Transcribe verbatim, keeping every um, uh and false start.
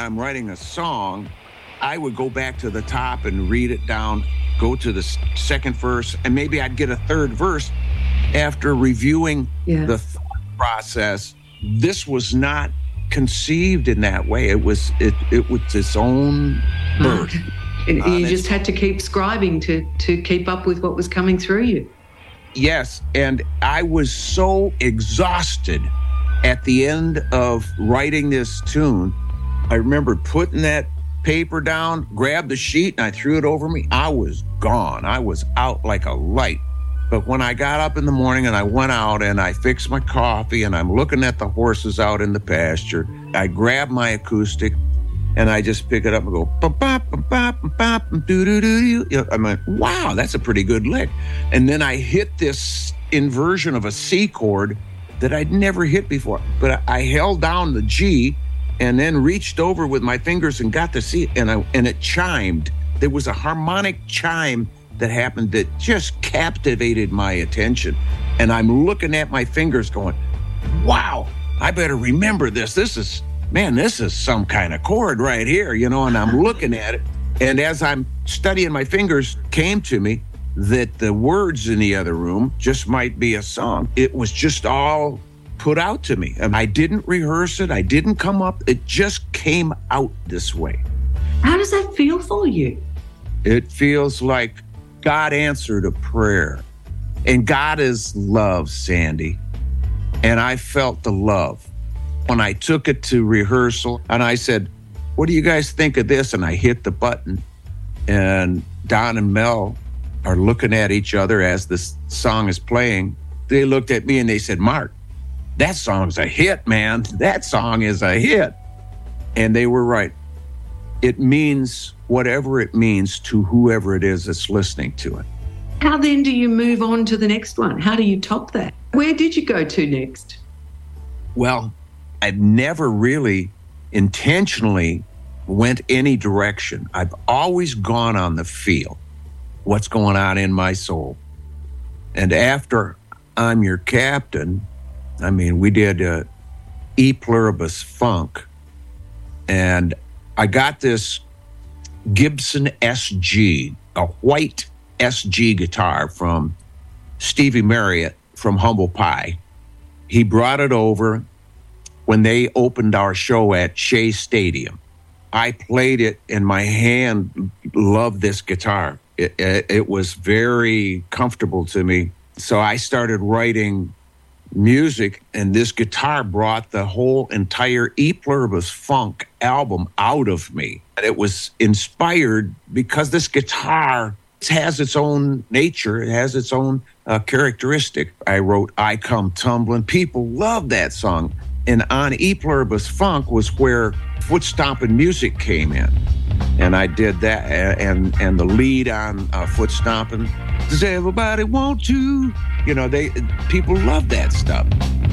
I'm writing a song, I would go back to the top and read it down, go to the second verse, and maybe I'd get a third verse after reviewing yeah. the thought process. This was not conceived in that way. It was it it was its own birth. And you just had to keep scribing to to keep up with what was coming through you. Yes, and I was so exhausted at the end of writing this tune. I remember putting that paper down, grabbed the sheet, and I threw it over me. I was gone. I was out like a light. But when I got up in the morning and I went out and I fixed my coffee and I'm looking at the horses out in the pasture, I grabbed my acoustic and I just pick it up and go, bop, bop, bop, bop, bop, doo, doo, doo, doo. I'm like, wow, that's a pretty good lick. And then I hit this inversion of a C chord that I'd never hit before. But I held down the G and then reached over with my fingers and got the C, and I, and it chimed. There was a harmonic chime that happened that just captivated my attention. And I'm looking at my fingers going, wow, I better remember this. This is, man, this is some kind of chord right here, you know, and I'm looking at it. And as I'm studying my fingers, came to me that the words in the other room just might be a song. It was just all put out to me. And I didn't rehearse it. I didn't come up. It just came out this way. How does that feel for you? It feels like God answered a prayer. And God is love, Sandy. And I felt the love. When I took it to rehearsal and I said, what do you guys think of this? And I hit the button and Don and Mel are looking at each other as this song is playing. They looked at me and they said, Mark, that song's a hit, man. That song is a hit. And they were right. It means whatever it means to whoever it is that's listening to it. How then do you move on to the next one? How do you top that? Where did you go to next? Well, I've never really intentionally went any direction. I've always gone on the feel, what's going on in my soul. And after I'm Your Captain, I mean, we did uh, E Pluribus Funk, and I got this Gibson S G, a white S G guitar from Stevie Marriott from Humble Pie. He brought it over when they opened our show at Shea Stadium. I played it and my hand loved this guitar. It, it, it was very comfortable to me. So I started writing music, and this guitar brought the whole entire E Pluribus Funk album out of me. And it was inspired because this guitar has its own nature. It has its own uh, characteristic. I wrote I Come Tumbling. People love that song. And on E Pluribus Funk was where foot stomping music came in. And I did that. And and the lead on uh, foot stomping, does everybody want to? You know, they people love that stuff.